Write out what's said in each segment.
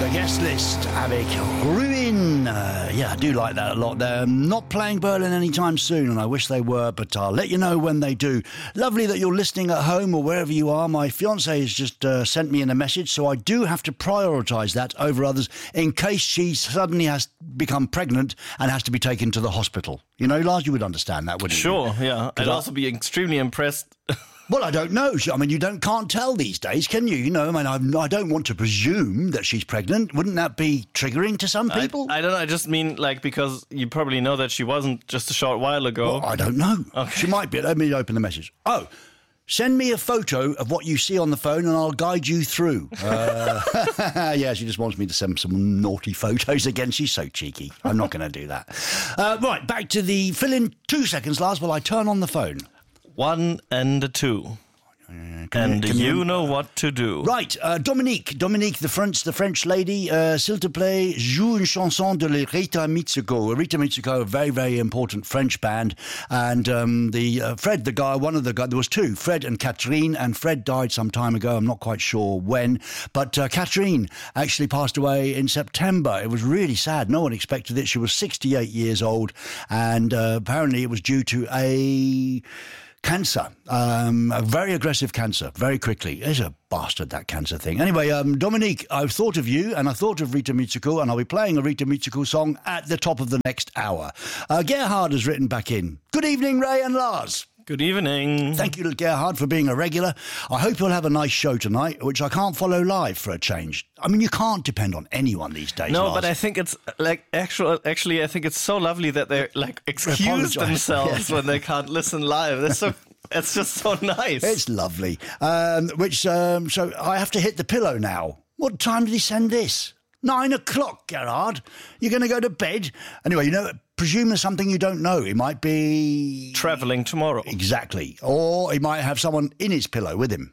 guest list avec Ruin. Yeah, I do like that a lot. They're not playing Berlin anytime soon, and I wish they were, but I'll let you know when they do. Lovely that you're listening at home or wherever you are. My fiancée has just sent me in a message, so I do have to prioritise that over others in case she suddenly has become pregnant and has to be taken to the hospital. You know, Lars, you would understand that, wouldn't you? Sure, yeah. I'd also be extremely impressed. Well, I don't know. I mean, you can't tell these days, can you? You know, I mean, I don't want to presume that she's pregnant. Wouldn't that be triggering to some people? I don't know. I just mean, because you probably know that she wasn't just a short while ago. Well, I don't know. Okay. She might be. Let me open the message. Oh, send me a photo of what you see on the phone and I'll guide you through. Yeah, she just wants me to send some naughty photos again. She's so cheeky. I'm not going to do that. Right, back to the fill in 2 seconds, Lars, while I turn on the phone. 1 and a 2. And you know what to do. Right, Dominique, the French lady, s'il te plaît, joue une chanson de Rita Mitsuko. Rita Mitsuko, a very, very important French band. And Fred, the guy, there was two, Fred and Catherine, and Fred died some time ago. I'm not quite sure when. But Catherine actually passed away in September. It was really sad. No one expected it. She was 68 years old. And apparently it was due to a cancer, a very aggressive cancer, very quickly. It's a bastard, that cancer thing. Anyway, Dominique, I've thought of you and I thought of Rita Mitsuko, and I'll be playing a Rita Mitsuko song at the top of the next hour. Gerhard has written back in. Good evening, Ray and Lars. Good evening. Thank you, Gerhard, for being a regular. I hope you'll have a nice show tonight, which I can't follow live for a change. I mean, you can't depend on anyone these days, No, Lars. but I think it's actually, I think it's so lovely that they excuse themselves when they can't listen live. It's just so nice. It's lovely. So I have to hit the pillow now. What time did he send this? 9 o'clock, Gerhard. You're going to go to bed? Anyway, presume there's something you don't know. It might be travelling tomorrow. Exactly. Or he might have someone in his pillow with him.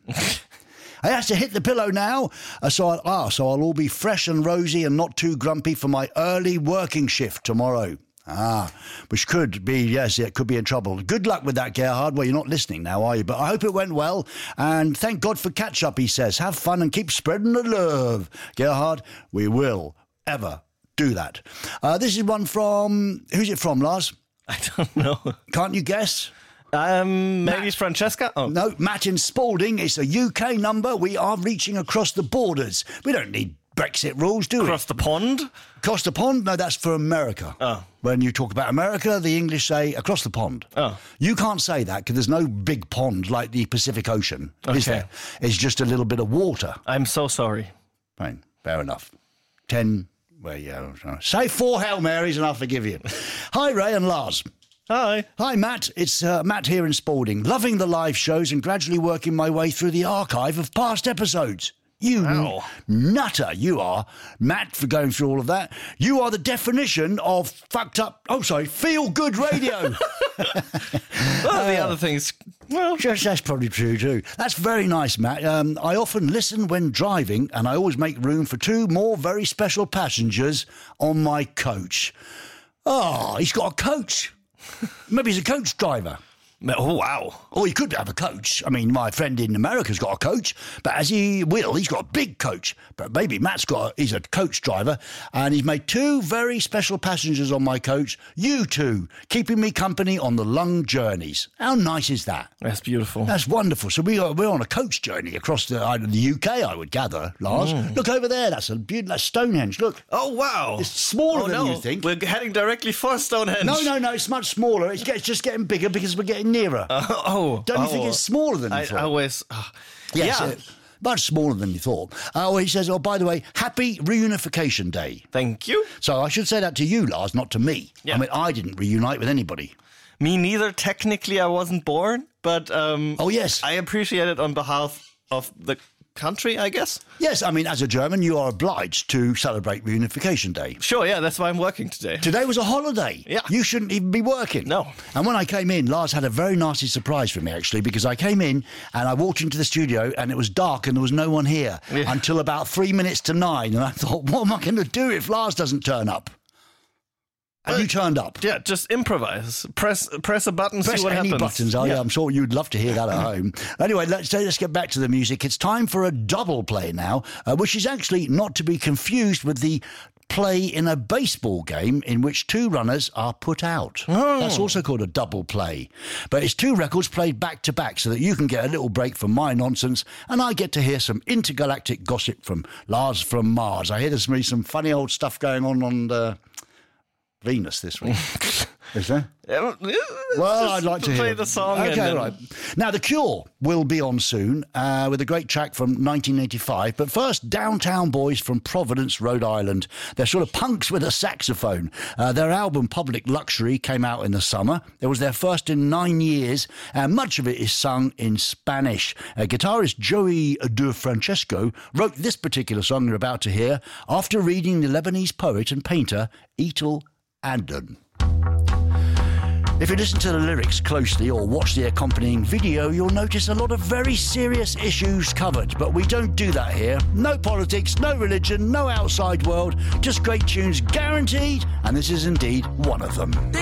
I have to hit the pillow now, so I'll all be fresh and rosy and not too grumpy for my early working shift tomorrow. Which could be, yes, it could be in trouble. Good luck with that, Gerhard. Well, you're not listening now, are you? But I hope it went well, and thank God for catch-up, he says. Have fun and keep spreading the love. Gerhard, we will ever do that. This is one from, who's it from, Lars? I don't know. Can't you guess? Maybe it's Francesca? Oh. No, Matt in Spalding. It's a UK number. We are reaching across the borders. We don't need Brexit rules, do we? Across the pond? Across the pond? No, that's for America. Oh. When you talk about America, the English say across the pond. Oh. You can't say that because there's no big pond like the Pacific Ocean, is Okay. there? It's just a little bit of water. I'm so sorry. Fine, fair enough. 10, well, yeah. Say 4 Hail Marys and I'll forgive you. Hi, Ray and Lars. Hi. Hi, Matt. It's Matt here in Spalding. Loving the live shows and gradually working my way through the archive of past episodes. You nutter, you are. Matt, for going through all of that. You are the definition of feel-good radio. Well, the other things, well, That's probably true too. That's very nice, Matt. I often listen when driving, and I always make room for 2 more very special passengers on my coach. Oh, he's got a coach. Maybe he's a coach driver. oh wow. Or he could have a coach. I mean, my friend in America's got a coach, but he's got a big coach. But maybe he's a coach driver, and he's made 2 very special passengers on my coach. You 2, keeping me company on the long journeys. How nice is that? That's beautiful. That's wonderful. So we're on a coach journey across the UK, I would gather, Lars. Look over there. That's Stonehenge. Look. Oh, wow. It's smaller than you think. We're heading directly for Stonehenge. No. It's much smaller. It's just getting bigger because we're getting nearer. Don't you think it's smaller than you thought? I always... Yes, yeah. Much smaller than you thought. He says, by the way, happy reunification day. Thank you. So I should say that to you, Lars, not to me. Yeah. I mean, I didn't reunite with anybody. Me neither. Technically, I wasn't born, but oh, yes. I appreciate it on behalf of the country, I guess. Yes, I mean, as a German, you are obliged to celebrate Reunification Day. Sure, yeah, that's why I'm working today. Today was a holiday. Yeah. You shouldn't even be working. No. And when I came in, Lars had a very nasty surprise for me, actually, because I came in and I walked into the studio and it was dark and there was no one here until about 9:03. And I thought, what am I going to do if Lars doesn't turn up? And you turned up. Yeah, just improvise. Press a button, see what happens. Press any buttons. Oh, yeah, I'm sure you'd love to hear that at home. Anyway, let's get back to the music. It's time for a double play now, which is actually not to be confused with the play in a baseball game in which two runners are put out. That's also called a double play. But it's two records played back to back so that you can get a little break from my nonsense and I get to hear some intergalactic gossip from Lars from Mars. I hear there's going to be some funny old stuff going on Venus this week. Is there? Well, I'd like to play the song. Okay, right. Now, The Cure will be on soon with a great track from 1985. But first, Downtown Boys from Providence, Rhode Island. They're sort of punks with a saxophone. Their album, Public Luxury, came out in the summer. It was their first in 9 years, and much of it is sung in Spanish. Guitarist Joey De Francesco wrote this particular song you're about to hear after reading the Lebanese poet and painter Etel Adnan. If you listen to the lyrics closely or watch the accompanying video, you'll notice a lot of very serious issues covered. But we don't do that here. No politics, no religion, no outside world, just great tunes guaranteed, and this is indeed one of them.